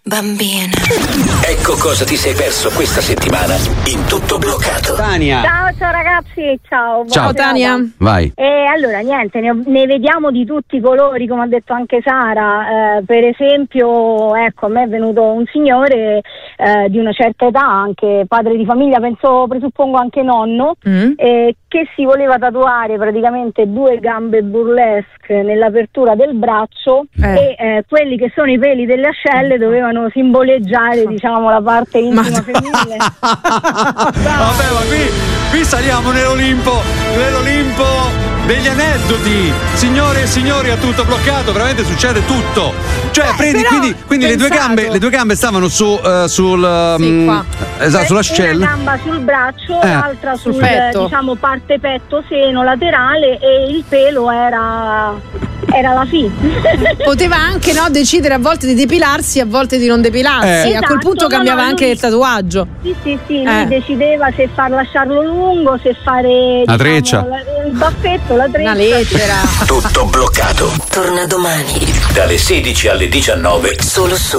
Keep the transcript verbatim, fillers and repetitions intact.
bambina. Ecco cosa ti sei perso questa settimana in Tutto Bloccato. Tania. Ciao, ciao ragazzi, ciao. Ciao Tania. Vai. E allora niente, ne, ne vediamo di tutti i colori, come ha detto anche Sara. Eh, per esempio, ecco, a me è venuto un signore eh, di una certa età, anche padre di famiglia, penso, presuppongo anche nonno, Mm. eh, che si voleva tatuare praticamente due gambe burlesque nell'apertura del braccio Eh. e eh, quelli che sono i peli delle ascelle dovevano simboleggiare, diciamo, la parte intima Ma- femminile. Vabbè, ma qui, qui saliamo nell'Olimpo, nell'Olimpo degli aneddoti. Signore e signori, a Tutto Bloccato, veramente succede tutto. Cioè, Eh, prendi, però, quindi, quindi le due pensato. gambe, le due gambe stavano su eh, sul Sì, mm, qua. esatto, sull'ascella. Una gamba sul braccio, Eh, l'altra sul, sul petto. diciamo, parte petto, seno laterale, e il pelo era era la fine. Poteva anche, no, decidere a volte di depilarsi, a volte di non depilarsi. Eh. A quel Esatto, punto no, cambiava no, anche lui- il tatuaggio. Sì, sì, sì, Eh. lui decideva se far lasciarlo lungo, se fare, La diciamo, treccia. la- il baffetto, la treccia. Una lettera. Tutto Bloccato. Torna domani. Dalle sedici alle diciannove Solo su